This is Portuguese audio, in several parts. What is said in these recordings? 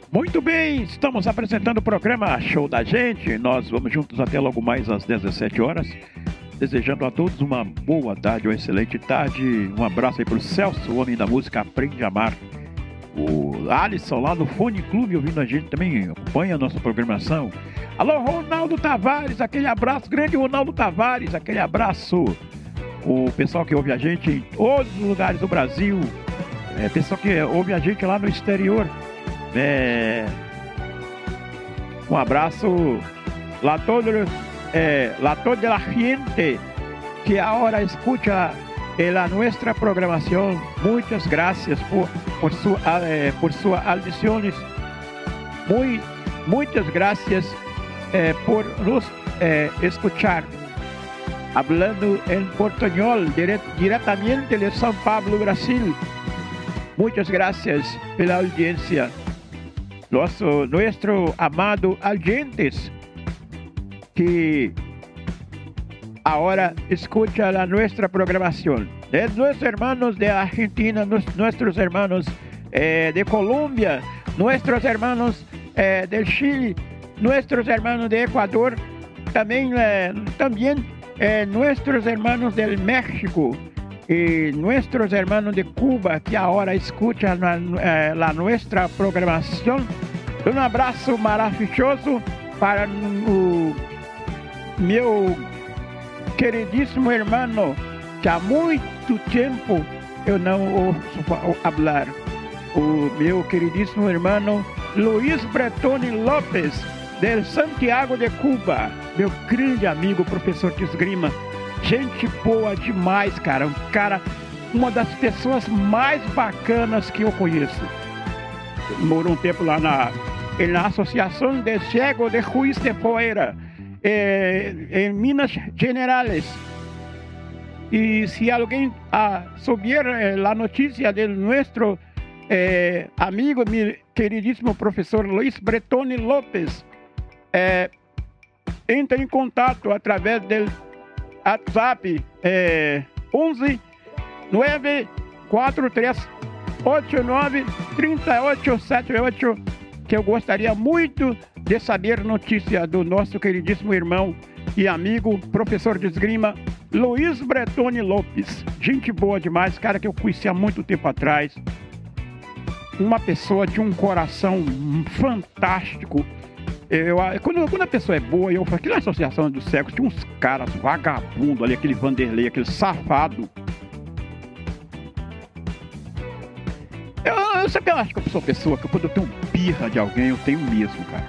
Muito bem, estamos apresentando o programa Show da Gente. Nós vamos juntos até logo mais às 17 horas. Desejando a todos uma boa tarde, uma excelente tarde. Um abraço aí pro Celso, o homem da música Aprende a Amar. O Alisson lá no Fone Clube ouvindo a gente também, acompanha a nossa programação. Alô, Ronaldo Tavares, aquele abraço, grande Ronaldo Tavares, aquele abraço. O pessoal que ouve a gente em todos os lugares do Brasil, pessoal que ouve a gente lá no exterior. Un abrazo a toda la gente que ahora escucha nuestra programación. Muchas gracias por sus audiciones. Muchas gracias por nos escuchar. Hablando en portuñol directamente de São Paulo, Brasil. Muchas gracias pela audiencia. Nuestro amado oyentes que ahora escucha nuestra programación. Nuestros hermanos de Argentina, nuestros hermanos de Colombia, nuestros hermanos del Chile, nuestros hermanos de Ecuador, también nuestros hermanos del México y nuestros hermanos de Cuba que ahora escuchan nuestra programación. Un abrazo maravilloso para meu queridíssimo hermano que há muito tempo eu não ouço falar. O meu queridíssimo hermano Luiz Bretoni Lopes, de Santiago de Cuba. Meu grande amigo, professor de esgrima. Gente boa demais, cara. Uma das pessoas mais bacanas que eu conheço. Morou um tempo lá na Associação de Cego de Juiz de Fora, em Minas Gerais. E se alguém souber a notícia de nosso amigo, meu queridíssimo professor Luiz Bretoni Lopes, entre em contato através do WhatsApp 11 943 89 3878, que eu gostaria muito de saber notícia do nosso queridíssimo irmão e amigo, professor de esgrima, Luiz Bretoni Lopes. Gente boa demais, cara que eu conheci há muito tempo atrás. Uma pessoa de um coração fantástico. Quando a pessoa é boa, eu falo, aqui na Associação dos Cegos tinha uns caras vagabundos ali, aquele Vanderlei, aquele safado. Eu sempre acho que eu sou pessoa que quando eu tenho birra de alguém, eu tenho mesmo, cara.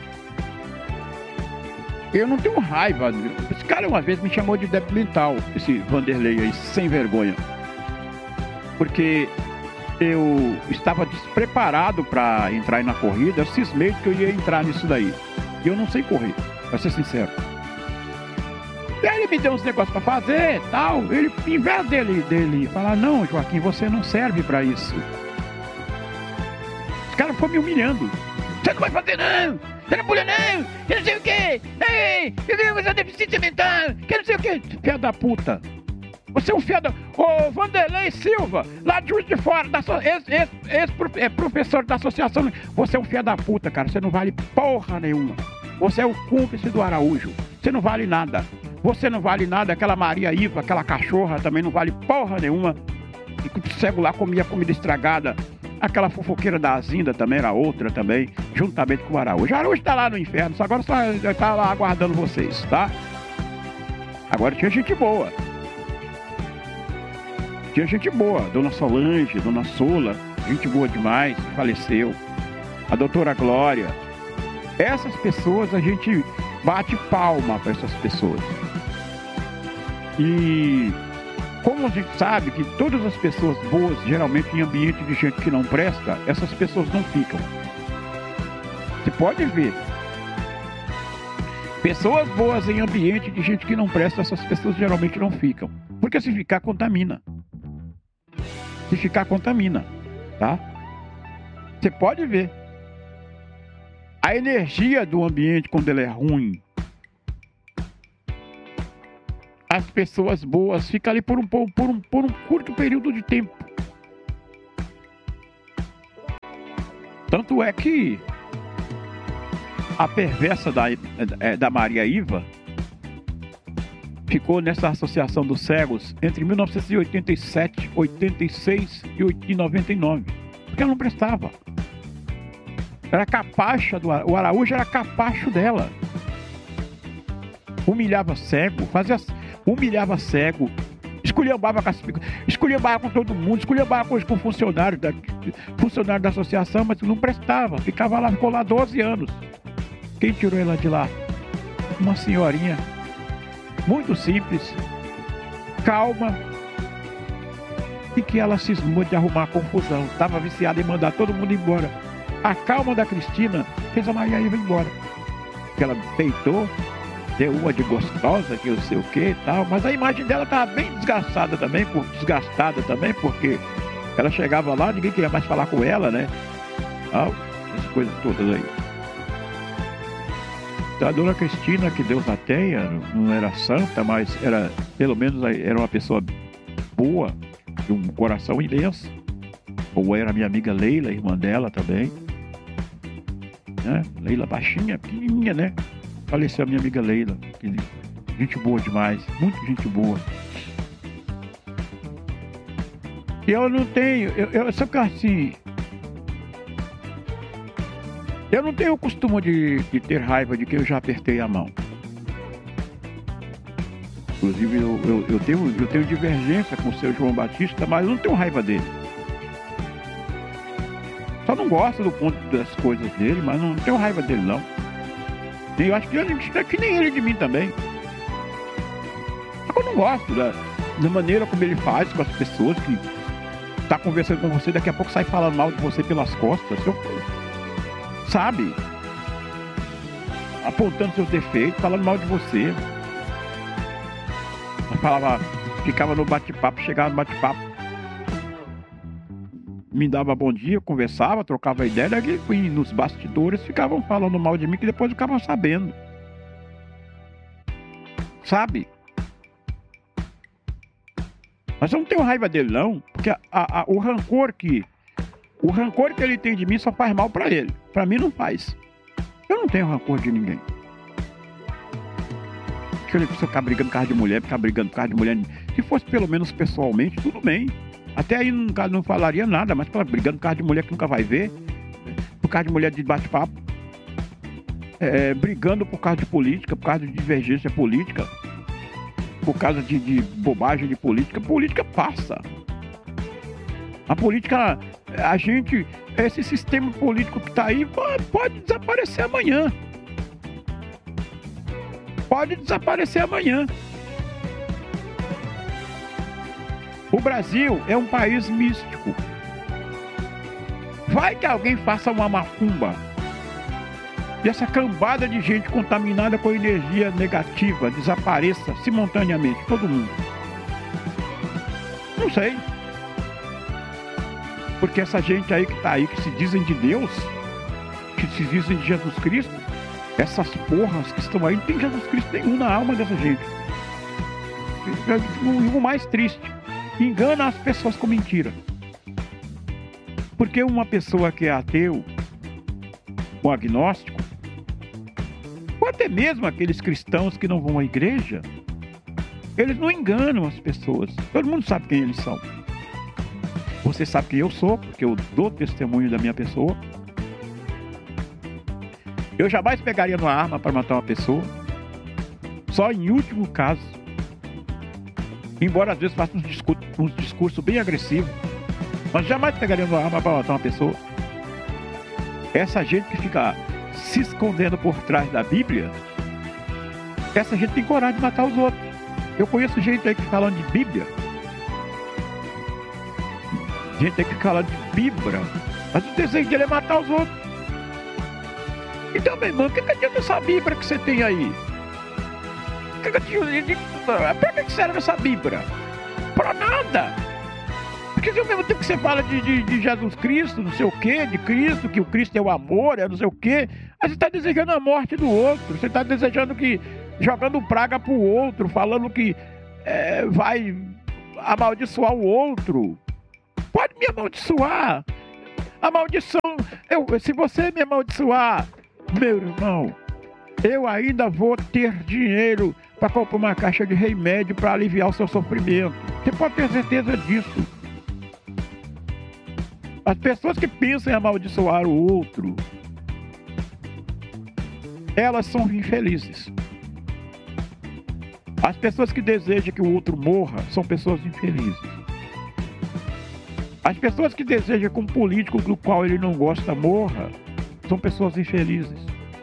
Eu não tenho raiva. Esse cara uma vez me chamou de débil mental, esse Vanderlei aí, sem vergonha. Porque eu estava despreparado para entrar na corrida, eu cismei que eu ia entrar nisso daí. E eu não sei correr, pra ser sincero. E aí ele me deu uns negócios pra fazer e tal. Ele, em vez dele falar, não, Joaquim, você não serve pra isso. Os caras foram me humilhando. Você não vai fazer não! Você não pula não! Eu não sei o quê! Ei! Você é deficiência mental! Que não sei o quê! Filha da puta! Você é um filho da... Ô, Vanderlei Silva, lá de Juiz de Fora, professor da associação. Você é um filho da puta, cara. Você não vale porra nenhuma. Você é o cúmplice do Araújo. Você não vale nada. Você não vale nada. Aquela Maria Iva, aquela cachorra também não vale porra nenhuma. E o cego lá comia comida estragada. Aquela fofoqueira da Azinda também era outra também, juntamente com o Araújo. O Araújo tá lá no inferno, só agora tá lá aguardando vocês, tá? Agora tinha gente boa. Tinha gente boa, Dona Solange, Dona Sola, gente boa demais, faleceu. A Doutora Glória. Essas pessoas, a gente bate palma para essas pessoas. E como a gente sabe que todas as pessoas boas, geralmente em ambiente de gente que não presta, essas pessoas não ficam. Você pode ver. Pessoas boas em ambiente de gente que não presta, essas pessoas geralmente não ficam. Porque se ficar, contamina. Se ficar, contamina, tá? Você pode ver. A energia do ambiente, quando ela é ruim, as pessoas boas ficam ali por um curto período de tempo. Tanto é que a perversa da Maria Iva ficou nessa associação dos cegos entre 1987, 86 e 99. Porque ela não prestava. Era capacha o Araújo era capacho dela. Humilhava cego, humilhava cego, esculhambava com todo mundo, esculhambava com funcionário da associação, mas não prestava. Ficou lá 12 anos. Quem tirou ela de lá? Uma senhorinha muito simples, calma, e que ela cismou de arrumar confusão. Estava viciada em mandar todo mundo embora. A calma da Cristina fez a Maria Iva embora. Porque ela peitou, deu uma de gostosa, que eu sei o que e tal, mas a imagem dela estava bem desgastada também, porque ela chegava lá, ninguém queria mais falar com ela, né? Essas coisas todas aí. Então, a dona Cristina, que Deus a tenha, não era santa, mas pelo menos era uma pessoa boa, de um coração imenso. Ou era minha amiga Leila, irmã dela também. Né? Leila baixinha, pequenininha, né? Faleceu a minha amiga Leila. Gente boa demais, muito gente boa. E eu não tenho, eu só que assim... Eu não tenho o costume de ter raiva de quem eu já apertei a mão. Inclusive, eu tenho divergência com o seu João Batista, mas eu não tenho raiva dele. Só não gosto do ponto das coisas dele, mas não tenho raiva dele, não. E eu acho que nem ele de mim também. Só que eu não gosto da maneira como ele faz com as pessoas que tá conversando com você, daqui a pouco sai falando mal de você pelas costas. Sabe? Apontando seus defeitos, falando mal de você. Ficava no bate-papo, chegava no bate-papo, me dava bom dia, conversava, trocava ideia, daí nos bastidores ficavam falando mal de mim, que depois eu ficava sabendo. Sabe? Mas eu não tenho raiva dele, não, porque o rancor que ele tem de mim só faz mal pra ele. Pra mim não faz. Eu não tenho rancor de ninguém. Se ele ficar brigando por causa de mulher, se fosse pelo menos pessoalmente, tudo bem. Até aí não falaria nada, mas brigando por causa de mulher que nunca vai ver, por causa de mulher de bate-papo, brigando por causa de política, por causa de divergência política, por causa de bobagem de política. Política passa. A política, esse sistema político que está aí pode desaparecer amanhã. Pode desaparecer amanhã. O Brasil é um país místico. Vai que alguém faça uma macumba e essa cambada de gente contaminada com energia negativa desapareça simultaneamente, todo mundo. Não sei. Porque essa gente aí que está aí, que se dizem de Deus, que se dizem de Jesus Cristo, essas porras que estão aí, não tem Jesus Cristo nenhum na alma dessa gente. O mais triste, engana as pessoas com mentira. Porque uma pessoa que é ateu, ou agnóstico, ou até mesmo aqueles cristãos que não vão à igreja, eles não enganam as pessoas. Todo mundo sabe quem eles são. Você sabe quem eu sou, porque eu dou testemunho da minha pessoa. Eu jamais pegaria uma arma para matar uma pessoa. Só em último caso. Embora às vezes faça uns discursos bem agressivos. Mas jamais pegaria uma arma para matar uma pessoa. Essa gente que fica se escondendo por trás da Bíblia, essa gente tem coragem de matar os outros. Eu conheço gente aí que falando de Bíblia. Gente aí que fala de Bíblia, mas o desejo dele é matar os outros. Então, meu irmão, o que adianta essa Bíblia que você tem aí? Pra que serve essa Bíblia? Pra nada. Porque ao mesmo tempo que você fala de Jesus Cristo, não sei o quê, de Cristo, que o Cristo é o amor, é não sei o quê, aí você está desejando a morte do outro, você está desejando jogando praga pro outro, falando que vai amaldiçoar o outro. Pode me amaldiçoar. A maldição, se você me amaldiçoar, Meu irmão, eu ainda vou ter dinheiro para comprar uma caixa de remédio para aliviar o seu sofrimento. Você pode ter certeza disso. As pessoas que pensam em amaldiçoar o outro, elas são infelizes. As pessoas que desejam que o outro morra são pessoas infelizes. As pessoas que desejam que um político do qual ele não gosta morra são pessoas infelizes.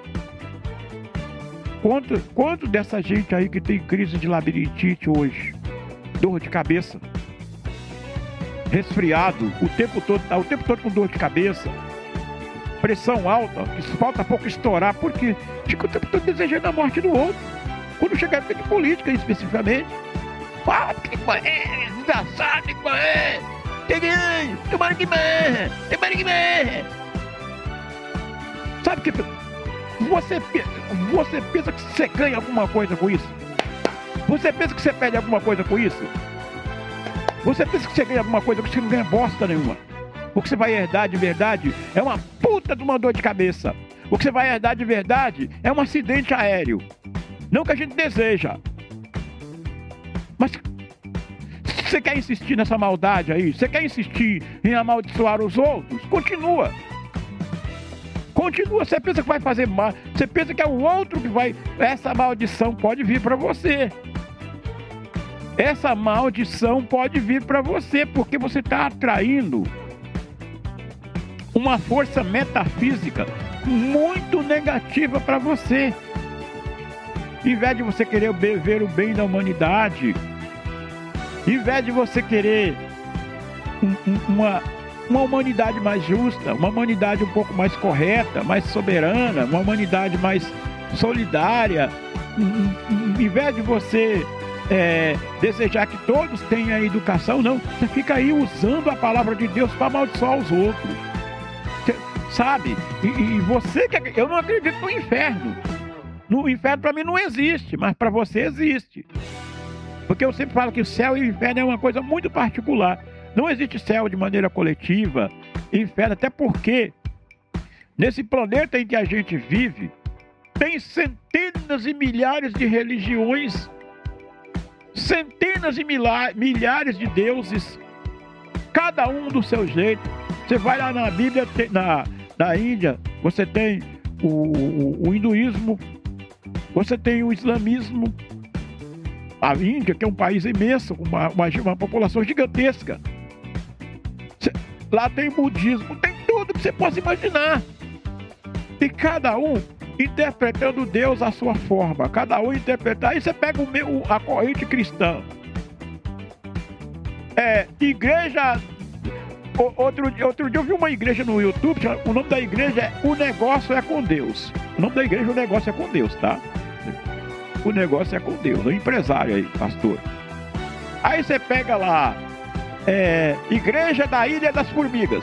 Quanto dessa gente aí que tem crise de labirintite hoje, dor de cabeça, resfriado, o tempo todo com dor de cabeça, pressão alta, que falta pouco estourar, porque fica o tempo todo desejando a morte do outro. Quando chega a época de política, especificamente, fala que é desgraçado, que é, tomara que morra. Sabe que você pensa que você ganha alguma coisa com isso? Você pensa que você perde alguma coisa com isso? Você pensa que você ganha alguma coisa, que você não ganha bosta nenhuma? O que você vai herdar de verdade é uma puta de uma dor de cabeça. O que você vai herdar de verdade é um acidente aéreo. Não que a gente deseja. Mas você quer insistir nessa maldade aí? Você quer insistir em amaldiçoar os outros? Continua. Continua. Você pensa que vai fazer mal. Você pensa que é o outro que vai... Essa maldição pode vir para você. Essa maldição pode vir para você, porque você está atraindo uma força metafísica muito negativa para você. Em vez de você querer ver o bem da humanidade, em vez de você querer uma humanidade mais justa, uma humanidade um pouco mais correta, mais soberana, uma humanidade mais solidária, em vez de você desejar que todos tenham educação, não, você fica aí usando a palavra de Deus para amaldiçoar os outros. Sabe? E você que... Eu não acredito no inferno. No inferno para mim não existe, mas para você existe. Porque eu sempre falo que o céu e o inferno é uma coisa muito particular. Não existe céu de maneira coletiva, inferno, até porque nesse planeta em que a gente vive, tem centenas e milhares de religiões, centenas e milhares de deuses, cada um do seu jeito. Você vai lá na Bíblia, na Índia, você tem o hinduísmo, você tem o islamismo. A Índia, que é um país imenso, com uma população gigantesca. Lá tem budismo, tem tudo que você possa imaginar. E cada um interpretando Deus à sua forma. Cada um interpretar. Aí você pega a corrente cristã. Igreja... Outro dia eu vi uma igreja no YouTube, o nome da igreja é O Negócio é com Deus. O nome da igreja, O Negócio é com Deus, tá? O negócio é com Deus, o empresário aí, pastor. Aí você pega lá, Igreja da Ilha das Formigas.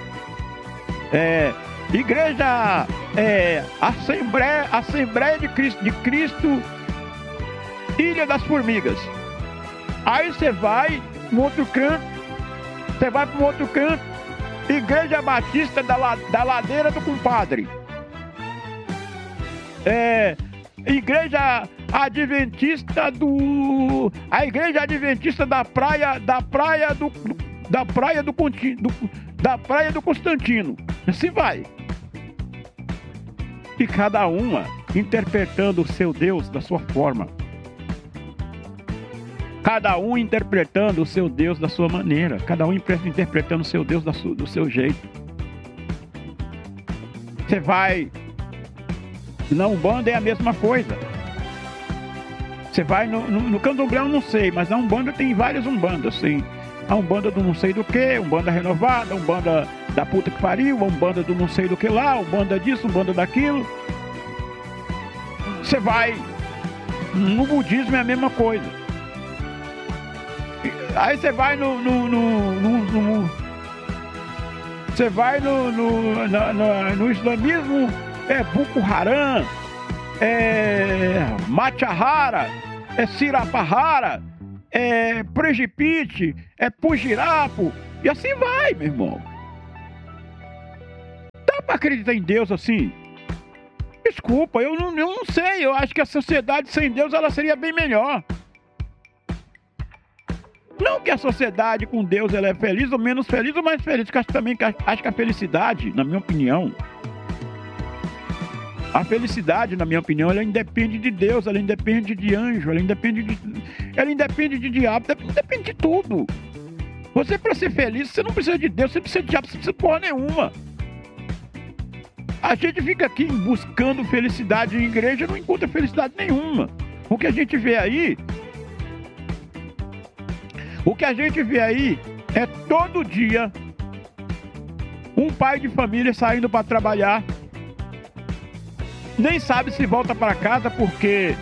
Igreja, Assembleia de Cristo, Ilha das Formigas. Aí você vai no outro canto, Igreja Batista da Ladeira do Compadre. Igreja Adventista a Igreja Adventista da praia do Constantino. Assim vai. E cada uma interpretando o seu Deus da sua forma. Cada um interpretando o seu Deus da sua maneira. Cada um interpretando o seu Deus do seu jeito. Você vai... Na Umbanda é a mesma coisa. Você vai no Candomblé, eu não sei, mas na Umbanda tem várias Umbandas, assim. A Umbanda do não sei do que, Umbanda renovada, Umbanda da puta que pariu, Umbanda do não sei do que lá, Umbanda disso, Umbanda daquilo. Você vai... No budismo é a mesma coisa. Aí você vai você vai no islamismo, Boko Haram, Machahara, Sirapahara, Pregipite, Pujirapo, e assim vai, meu irmão. Dá pra acreditar em Deus assim? desculpa, eu não sei. Eu acho que a sociedade sem Deus ela seria bem melhor. Não que a sociedade com Deus ela é feliz ou menos feliz ou mais feliz, que acho que a felicidade, na minha opinião, a felicidade, na minha opinião, ela independe de Deus, ela independe de anjo, ela independe de diabo, independe de tudo. Você, para ser feliz, você não precisa de Deus, você precisa de diabo, você precisa de porra nenhuma. A gente fica aqui buscando felicidade em igreja, não encontra felicidade nenhuma. O que a gente vê aí é todo dia um pai de família saindo para trabalhar, nem sabe se volta para casa porque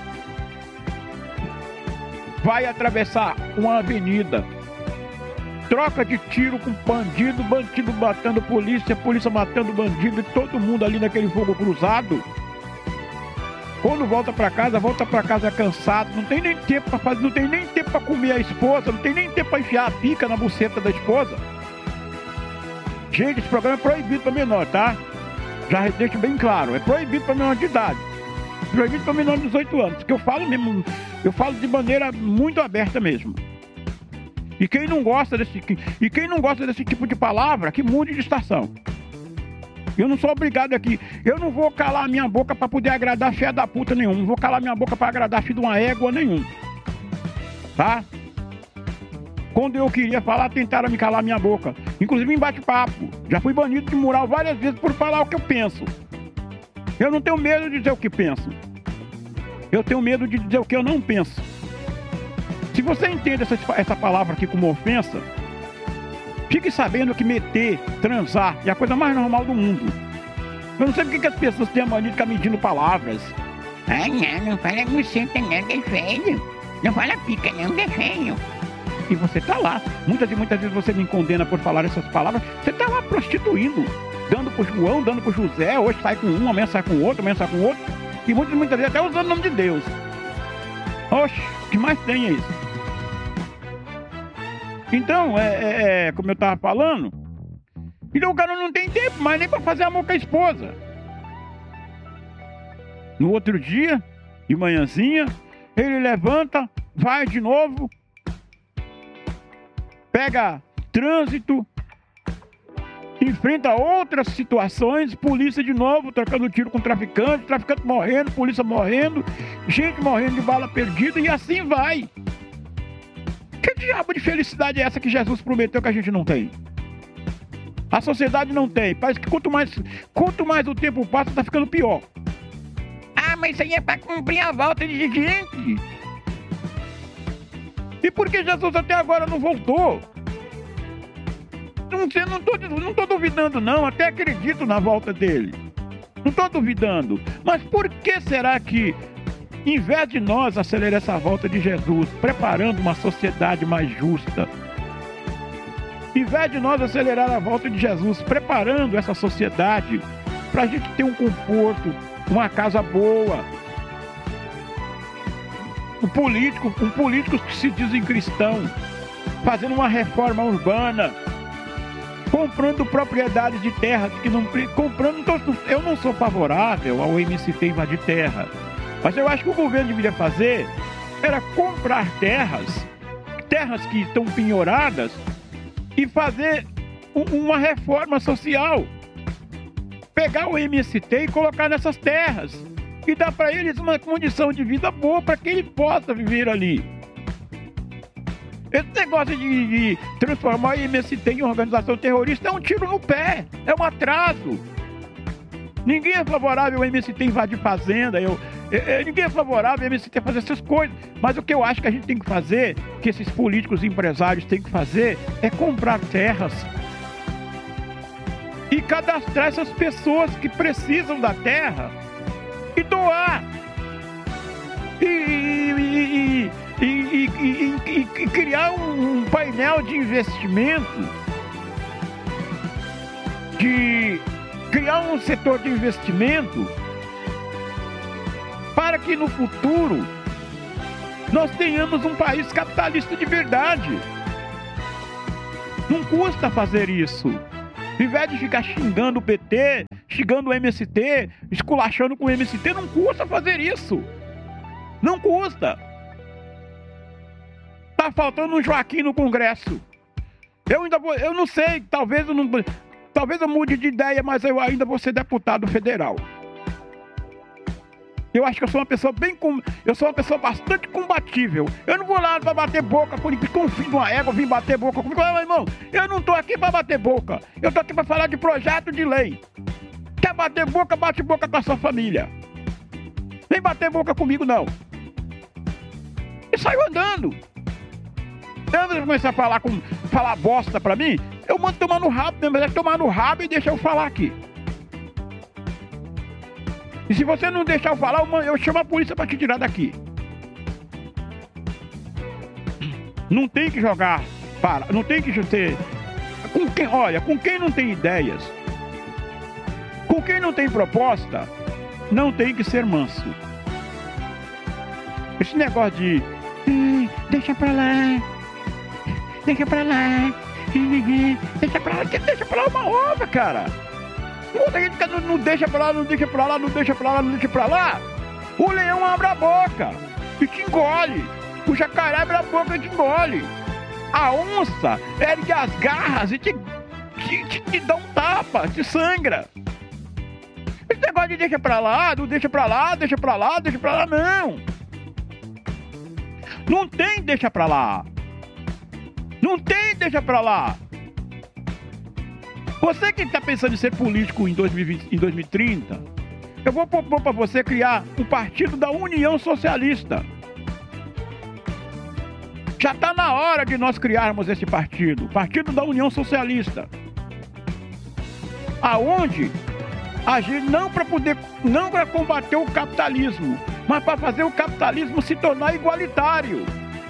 vai atravessar uma avenida, troca de tiro com bandido, bandido matando polícia, polícia matando bandido e todo mundo ali naquele fogo cruzado. Quando volta para casa cansado, não tem nem tempo para fazer, não tem nem tempo para comer a esposa, não tem nem tempo para enfiar a pica na buceta da esposa. Gente, esse programa é proibido para menor, tá? Já deixo bem claro, é proibido para menor de idade. Proibido para menor de 18 anos, porque eu falo de maneira muito aberta mesmo. E quem não gosta desse tipo de palavra, que mude de estação. Eu não sou obrigado aqui. Eu não vou calar minha boca para poder agradar filha da puta nenhum. Não vou calar minha boca para agradar filho de uma égua nenhum. Tá? Quando eu queria falar, tentaram me calar minha boca. Inclusive em bate-papo. Já fui banido de mural várias vezes por falar o que eu penso. Eu não tenho medo de dizer o que penso. Eu tenho medo de dizer o que eu não penso. Se você entende essa palavra aqui como ofensa, fique sabendo que meter, transar é a coisa mais normal do mundo. Eu não sei porque que as pessoas têm a mania de ficar medindo palavras. Ah, não fala buceta não, que é feio. Não fala pica não, que é feio. E você tá lá. Muitas vezes você me condena por falar essas palavras. Você tá lá prostituindo. Dando pro João, dando pro José. Hoje sai com um, amanhã sai com outro, amanhã sai com outro. E muitas vezes até usando o nome de Deus. Oxe, o que mais tem é isso? Então, como eu tava falando, então o cara não tem tempo mais nem pra fazer amor com a esposa. No outro dia, de manhãzinha, ele levanta, vai de novo, pega trânsito, enfrenta outras situações, polícia de novo, trocando tiro com traficante morrendo, polícia morrendo, gente morrendo de bala perdida e assim vai. Que diabo de felicidade é essa que Jesus prometeu que a gente não tem? A sociedade não tem. Parece que quanto mais o tempo passa, tá ficando pior. Ah, mas isso aí é pra cumprir a volta de gente. E por que Jesus até agora não voltou? Não tô duvidando não, até acredito na volta dele. Não tô duvidando. Mas por que será que, em vez de nós acelerar essa volta de Jesus, preparando uma sociedade mais justa, em vez de nós acelerar a volta de Jesus, preparando essa sociedade para a gente ter um conforto, uma casa boa, um político que se dizem cristão, fazendo uma reforma urbana, comprando propriedades de terras que não comprando. Eu não sou favorável ao MST invadir terra. Mas eu acho que o governo deveria fazer era comprar terras que estão penhoradas e fazer uma reforma social. Pegar o MST e colocar nessas terras e dar para eles uma condição de vida boa para que ele possa viver ali. Esse negócio de transformar o MST em organização terrorista é um tiro no pé, é um atraso. Ninguém é favorável ao MST invadir fazenda, ninguém é favorável ao MST fazer essas coisas. Mas o que eu acho que a gente tem que fazer, que esses políticos empresários têm que fazer, é comprar terras e cadastrar essas pessoas que precisam da terra e doar. E criar um painel de investimento, criar um setor de investimento para que no futuro nós tenhamos um país capitalista de verdade. Não custa fazer isso. Em vez de ficar xingando o PT, xingando o MST, esculachando com o MST, não custa fazer isso. Não custa. Tá faltando um Joaquim no Congresso. Eu não sei, talvez eu mude de ideia, mas eu ainda vou ser deputado federal. Eu acho que eu sou uma pessoa bastante combatível. Eu não vou lá pra bater boca com um filho de uma égua, vim bater boca comigo. Meu irmão, eu não tô aqui pra bater boca. Eu tô aqui pra falar de projeto de lei. Quer bater boca, bate boca com a sua família. Nem bater boca comigo, não. E saiu andando. Antes de começar a falar bosta pra mim, eu mando tomar no rabo, mesmo. É tomar no rabo e deixa eu falar aqui. E se você não deixar eu falar, eu chamo a polícia pra te tirar daqui. Não tem que jogar para, não tem que ter. Com quem não tem ideias, com quem não tem proposta, não tem que ser manso. Esse negócio de deixa pra lá, deixa pra lá, deixa pra lá uma ova, cara. Muita gente não deixa pra lá, não deixa pra lá, não deixa pra lá, não deixa pra lá. O leão abre a boca e te engole. O jacaré abre a boca e te engole. A onça ergue as garras e te dá um tapa, te sangra. Esse negócio de deixa pra lá, não deixa pra lá, deixa pra lá, deixa pra lá, não. Não tem deixa pra lá. Não tem deixa pra lá. Você que está pensando em ser político em 2030, eu vou propor para você criar o Partido da União Socialista. Já está na hora de nós criarmos esse partido, o Partido da União Socialista. Aonde agir não para combater o capitalismo, mas para fazer o capitalismo se tornar igualitário.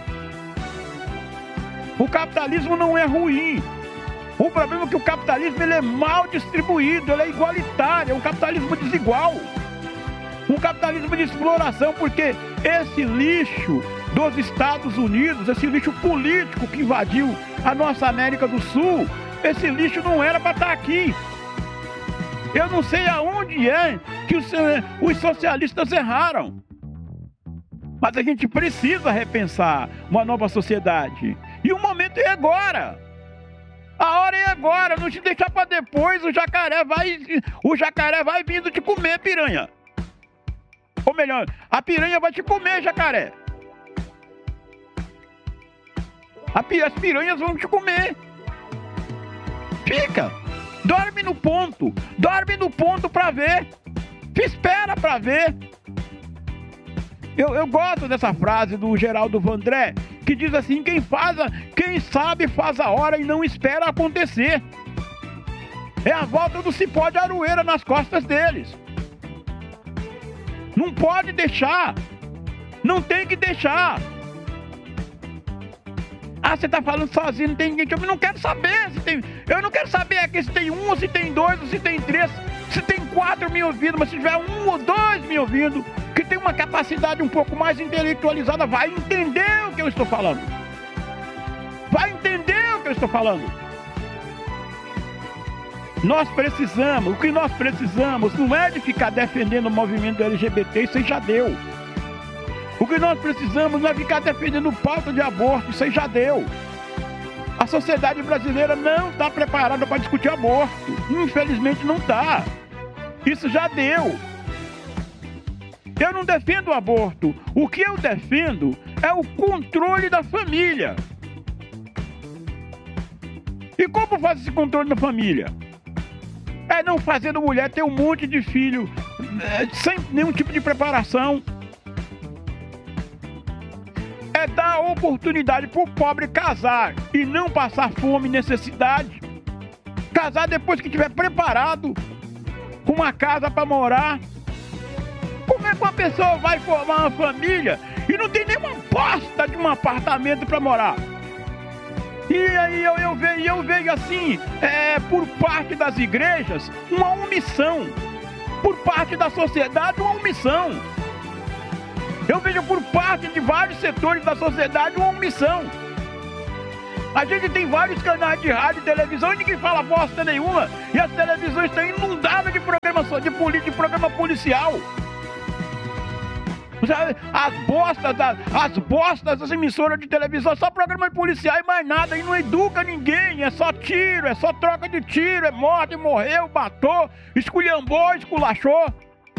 O capitalismo não é ruim. O problema é que o capitalismo ele é mal distribuído, ele é igualitário, é um capitalismo desigual. Um capitalismo de exploração, porque esse lixo dos Estados Unidos, esse lixo político que invadiu a nossa América do Sul, esse lixo não era para estar aqui. Eu não sei aonde é que os socialistas erraram. Mas a gente precisa repensar uma nova sociedade. E o momento é agora. A hora é agora, não te deixar para depois, o jacaré vai vindo te comer, piranha. Ou melhor, a piranha vai te comer, jacaré. As piranhas vão te comer. Fica, dorme no ponto pra ver. Espera pra ver. Eu gosto dessa frase do Geraldo Vandré, que diz assim: quem sabe faz a hora e não espera acontecer. É a volta do cipó de aroeira nas costas deles. Não pode deixar. Não tem que deixar. Ah, você tá falando sozinho, não tem ninguém. Eu não quero saber se tem. Eu não quero saber aqui se tem 1, se tem 2, se tem 3, se tem 4 me ouvindo, mas se tiver 1 ou 2 me ouvindo, que tem uma capacidade um pouco mais intelectualizada, vai entender o que eu estou falando. Vai entender o que eu estou falando. O que nós precisamos não é de ficar defendendo o movimento LGBT, isso aí já deu. O que nós precisamos não é ficar defendendo pauta de aborto, isso aí já deu. A sociedade brasileira não está preparada para discutir aborto. Infelizmente não está. Isso já deu. Eu não defendo o aborto. O que eu defendo é o controle da família. E como faz esse controle da família? É não fazendo mulher ter um monte de filho sem nenhum tipo de preparação. É dar oportunidade para o pobre casar e não passar fome e necessidade. Casar depois que estiver preparado, com uma casa para morar. Como é que uma pessoa vai formar uma família e não tem nenhuma bosta de um apartamento para morar? E aí eu vejo assim, por parte das igrejas, uma omissão. Por parte da sociedade, uma omissão. Eu vejo por parte de vários setores da sociedade uma omissão. A gente tem vários canais de rádio e televisão e ninguém fala bosta nenhuma. E as televisões estão inundadas de programa de política, de programa policial. As bostas das emissoras de televisão, só programa policial e mais nada, e não educa ninguém, é só tiro, é só troca de tiro, é morte, morreu, matou, esculhambou, esculachou.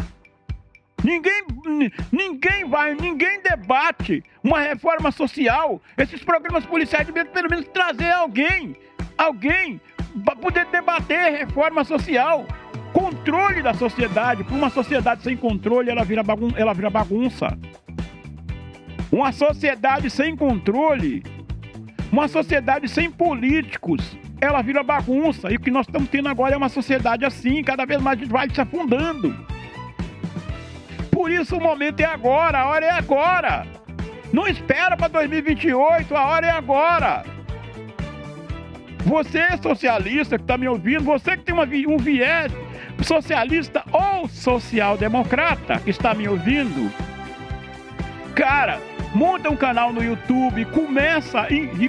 Ninguém debate uma reforma social. Esses programas policiais devem pelo menos trazer alguém para poder debater reforma social. Controle da sociedade. Uma sociedade sem controle, ela vira bagunça. Uma sociedade sem controle, uma sociedade sem políticos, ela vira bagunça. E o que nós estamos tendo agora é uma sociedade assim, cada vez mais a gente vai se afundando. Por isso o momento é agora, a hora é agora. Não espera para 2028, a hora é agora. Você socialista que está me ouvindo, você que tem um viés socialista ou social-democrata que está me ouvindo, cara, monta um canal no YouTube, começa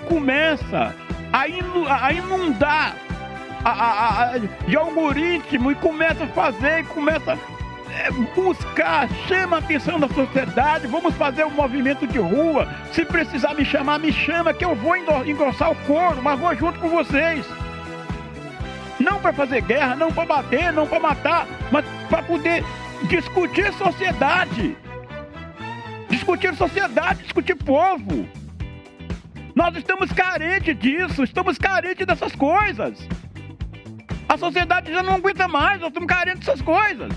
a inundar de algoritmo e começa a fazer, e começa a buscar, chama a atenção da sociedade. Vamos fazer um movimento de rua. Se precisar me chamar, me chama, que eu vou engrossar o couro, mas vou junto com vocês. Não para fazer guerra, não para bater, não para matar, mas para poder discutir sociedade. Discutir sociedade, discutir povo. Nós estamos carentes disso, estamos carentes dessas coisas. A sociedade já não aguenta mais, nós estamos carentes dessas coisas.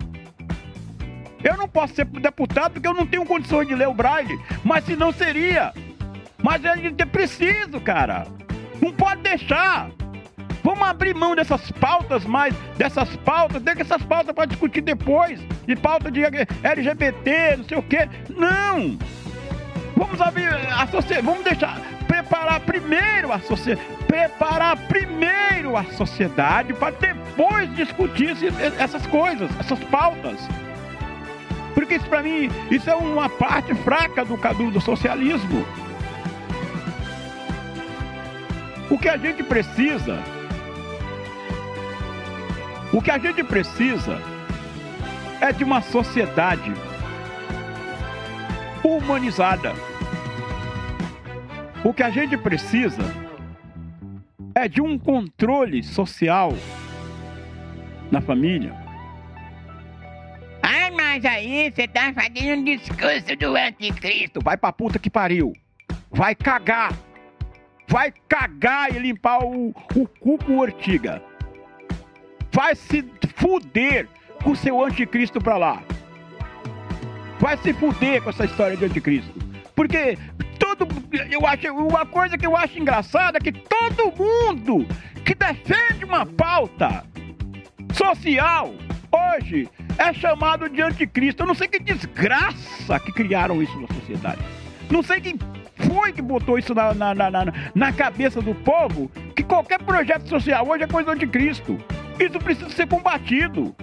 Eu não posso ser deputado porque eu não tenho condições de ler o Braille, mas se não seria. Mas a gente é preciso, cara. Não pode deixar. Vamos abrir mão dessas pautas, deixa essas pautas para discutir depois, de pauta de LGBT, não sei o quê. Não! Vamos abrir a sociedade, vamos preparar primeiro a sociedade para depois discutir essas coisas, essas pautas. Porque isso, para mim, isso é uma parte fraca do socialismo. O que a gente precisa é de uma sociedade humanizada. O que a gente precisa é de um controle social na família. Ai, mas aí você tá fazendo um discurso do anticristo. Vai pra puta que pariu. Vai cagar e limpar o cu com ortiga. Vai se fuder com o seu anticristo pra lá. Vai se fuder com essa história de anticristo. Porque uma coisa que eu acho engraçada é que todo mundo que defende uma pauta social hoje é chamado de anticristo. Eu não sei que desgraça que criaram isso na sociedade. Não sei quem foi que botou isso na cabeça do povo, que qualquer projeto social hoje é coisa do anticristo. Isso precisa ser combatido.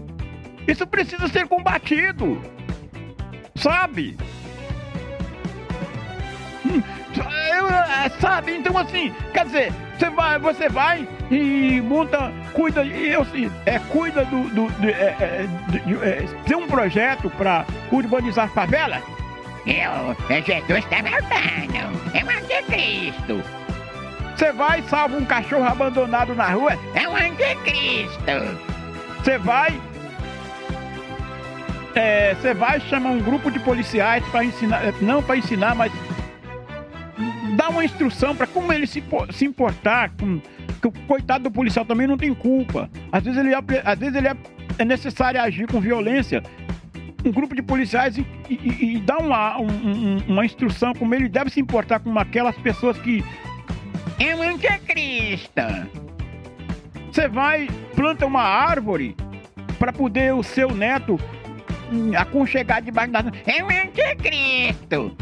Sabe? Sabe? Então assim, quer dizer, você vai e monta, cuida tem um projeto para urbanizar a favela? Jesus está voltando. É um anticristo. Você vai e salva um cachorro abandonado na rua? É um anticristo. Você vai e chama um grupo de policiais para ensinar, não para ensinar, mas dar uma instrução para como ele se importar com que o coitado do policial também não tem culpa. Às vezes é necessário agir com violência. Um grupo de policiais e dar uma instrução como ele deve se importar com aquelas pessoas que é um anticristo. Você vai, planta uma árvore para poder o seu neto aconchegar debaixo da... É um anticristo.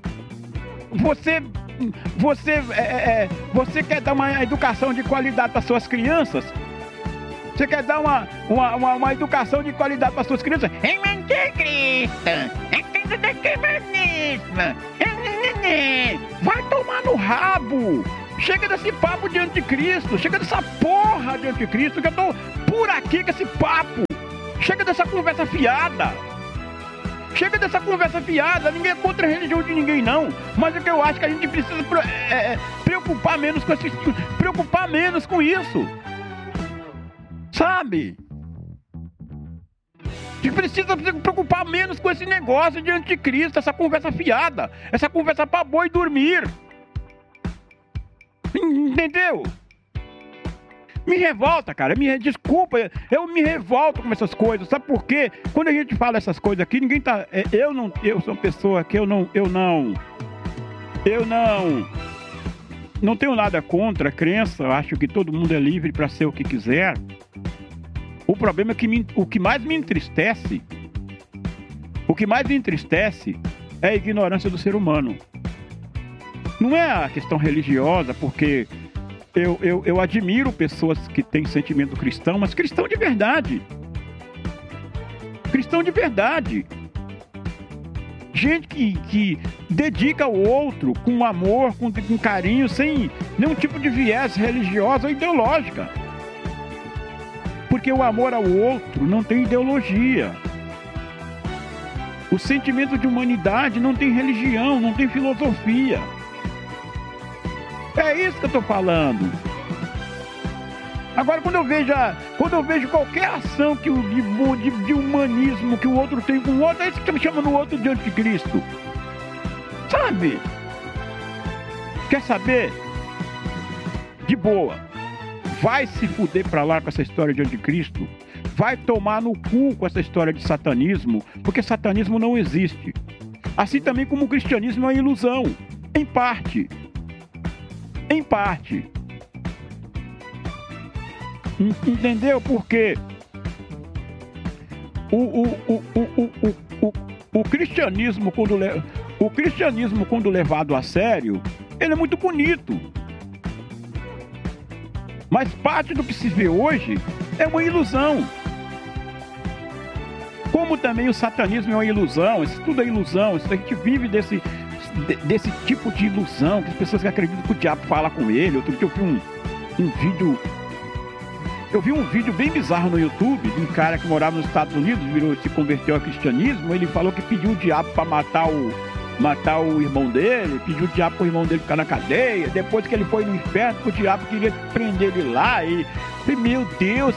Você quer dar uma educação de qualidade para suas crianças? Você quer dar uma educação de qualidade para suas crianças? É um anticristo. É coisa do comunismo. Vai tomar no rabo. Chega desse papo de anticristo. Chega dessa porra de anticristo, que eu tô por aqui com esse papo. Chega dessa conversa fiada. Chega dessa conversa fiada. Ninguém é contra a religião de ninguém, não. Mas o que eu acho que a gente precisa preocupar menos com preocupar menos com isso. Sabe? A gente precisa se preocupar menos com esse negócio de anticristo, essa conversa fiada, essa conversa pra boi dormir. Entendeu? Me revolta, cara. Desculpa, eu me revolto com essas coisas. Sabe por quê? Quando a gente fala essas coisas aqui, ninguém tá. Eu sou uma pessoa que eu não tenho nada contra a crença. Eu acho que todo mundo é livre para ser o que quiser. O problema é que o que mais me entristece é a ignorância do ser humano. Não é a questão religiosa, porque eu admiro pessoas que têm sentimento cristão, mas cristão de verdade. Cristão de verdade. Gente que dedica ao outro com amor, com carinho, sem nenhum tipo de viés religioso ou ideológica. Porque o amor ao outro não tem ideologia. O sentimento de humanidade não tem religião, não tem filosofia. É isso que eu estou falando. Agora, quando eu vejo qualquer ação de humanismo que o outro tem com o outro, é isso que está me chamando o outro de anticristo. Sabe? Quer saber? De boa. Vai se fuder pra lá com essa história de anticristo. Vai tomar no cu com essa história de satanismo, porque satanismo não existe. Assim também como o cristianismo é uma ilusão. Em parte. Em parte. Entendeu? Porque o cristianismo, quando levado a sério, ele é muito bonito. Mas parte do que se vê hoje é uma ilusão. Como também o satanismo é uma ilusão, isso tudo é ilusão, isso a gente vive desse tipo de ilusão, que as pessoas que acreditam que o diabo fala com ele. Outro dia eu vi um vídeo bem bizarro no YouTube de um cara que morava nos Estados Unidos, se converteu ao cristianismo. Ele falou que pediu o diabo para matar o irmão dele, pediu o diabo para o irmão dele ficar na cadeia. Depois que ele foi no inferno, o diabo queria prender ele lá. E meu Deus,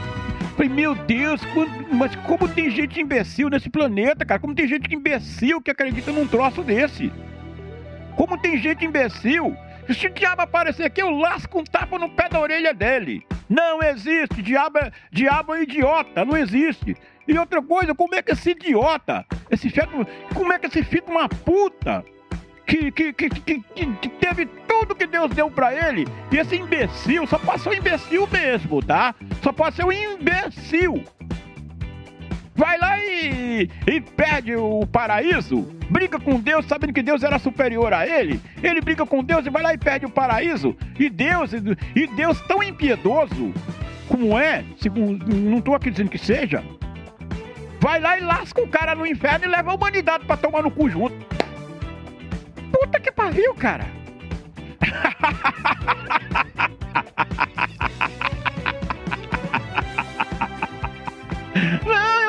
mas como tem gente imbecil nesse planeta, cara? Como tem gente imbecil que acredita num troço desse? Como tem gente imbecil? Se o diabo aparecer aqui, eu lasco um tapa no pé da orelha dele. Não existe. Diabo é idiota, não existe. E outra coisa, como é que esse idiota, como é que esse filho de uma puta, que teve tudo que Deus deu pra ele, e esse imbecil, só pode ser um imbecil mesmo, tá? Só pode ser um imbecil. Vai lá e perde o paraíso, briga com Deus, sabendo que Deus era superior a ele. Ele briga com Deus e vai lá e perde o paraíso. E Deus tão impiedoso como é, não estou aqui dizendo que seja, vai lá e lasca o cara no inferno e leva a humanidade pra tomar no cu junto. Puta que pariu, cara. Não,